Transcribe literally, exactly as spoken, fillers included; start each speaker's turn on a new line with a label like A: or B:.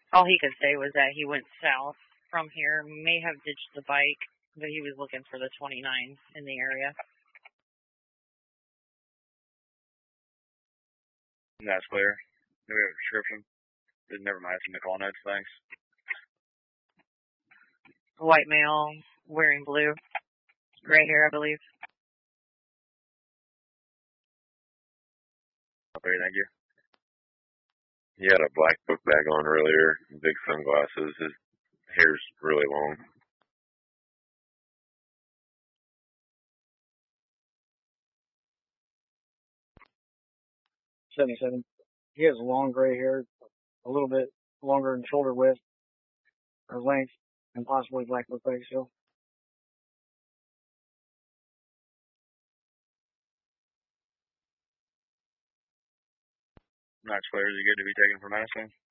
A: All he could say was that he went south from here, may have ditched the bike, but he was looking for the twenty-nine in the area.
B: That's clear. Do we have a description? Never mind, it's Nicole notes, thanks.
A: White male, wearing blue. Gray hair, I believe.
B: Okay, thank you.
C: He had a black book bag on earlier, big sunglasses. His hair's really long.
D: seventy-seven. He has long gray hair, a little bit longer than shoulder width or length, and possibly black book bag still.
B: Not clear. Is he good to be taken for medicine?